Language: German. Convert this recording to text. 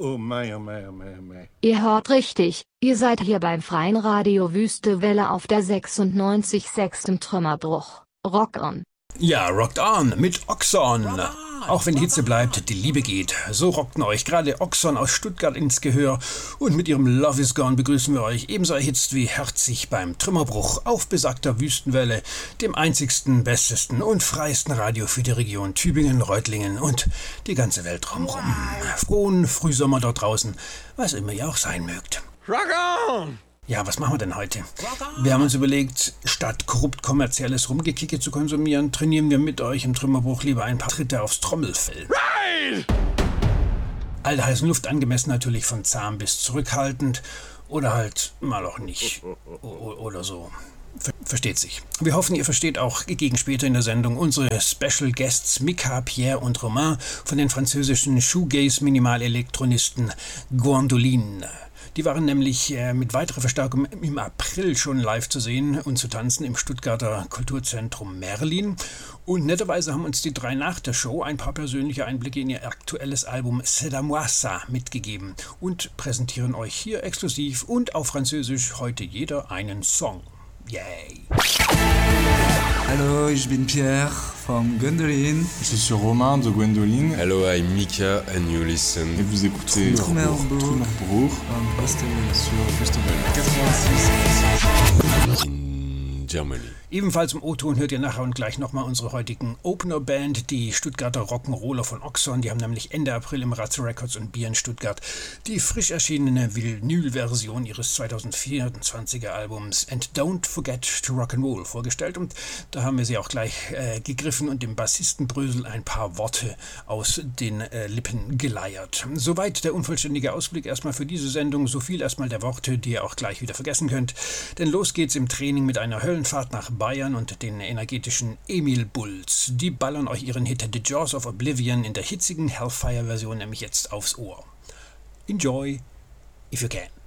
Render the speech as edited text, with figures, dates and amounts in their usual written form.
Oh mei, oh mei, oh mei, oh mei. Ihr hört richtig, ihr seid hier beim Freien Radio Wüstewelle auf der 96,6 Trümmerbruch. Rock on. Ja, rockt on mit Oxon. Auch wenn die Hitze bleibt, die Liebe geht. So rockten euch gerade Oxon aus Stuttgart ins Gehör. Und mit ihrem Love is Gone begrüßen wir euch ebenso erhitzt wie herzig beim Trümmerbruch auf besagter Wüstenwelle, dem einzigsten, bestesten und freiesten Radio für die Region Tübingen, Reutlingen und die ganze Welt drumherum. Frohen Frühsommer dort draußen, was immer ihr auch sein mögt. Rock on! Ja, was machen wir denn heute? Wir haben uns überlegt, statt korrupt kommerzielles Rumgekicke zu konsumieren, trainieren wir mit euch im Trümmerbruch lieber ein paar Tritte aufs Trommelfell. Right! All der heißen Luft angemessen natürlich von zahm bis zurückhaltend oder halt mal auch nicht oder so. Versteht sich. Wir hoffen, ihr versteht auch gegen später in der Sendung unsere Special Guests Mika, Pierre und Romain von den französischen Shoegaze-Minimalelektronisten Gwendoline. Die waren nämlich mit weiterer Verstärkung im April schon live zu sehen und zu tanzen im Stuttgarter Kulturzentrum Merlin. Und netterweise haben uns die drei nach der Show ein paar persönliche Einblicke in ihr aktuelles Album C'est à moi ça mitgegeben und präsentieren euch hier exklusiv und auf Französisch heute jeder einen Song. Yay! Hallo, ich bin Pierre von Gwendoline. Je suis Romain de Gwendoline. Hello, I'm Mika and you listen. Et vous écoutez Trümmerbruch sur Wüstenwelle 86. In Germany. Ebenfalls im O-Ton hört ihr nachher und gleich nochmal unsere heutigen Opener-Band, die Stuttgarter Rock'n'Roller von Oxon. Die haben nämlich Ende April im Ratze Records und Bier in Stuttgart die frisch erschienene Vinyl-Version ihres 2024er Albums And Don't Forget to Rock'n'Roll vorgestellt. Und da haben wir sie auch gleich gegriffen und dem Bassisten Brösel ein paar Worte aus den Lippen geleiert. Soweit der unvollständige Ausblick erstmal für diese Sendung. So viel erstmal der Worte, die ihr auch gleich wieder vergessen könnt. Denn los geht's im Training mit einer Höllenfahrt nach Bayern und den energetischen Emil Bulls. Die ballern euch ihren Hit The Jaws of Oblivion in der hitzigen Hellfire-Version nämlich jetzt aufs Ohr. Enjoy, if you can.